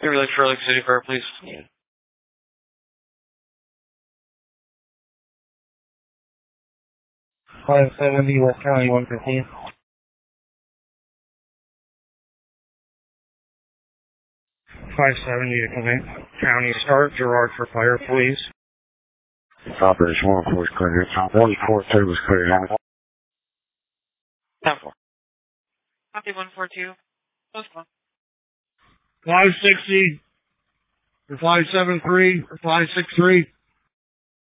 Really, Fair City Fair, please. 570 West County 115. 570 to Clement County Start, Gerard for fire, please. Operation 1, of clear. 142 was clear. 10-4. Copy 142. Close one. 560 or 573 or 563.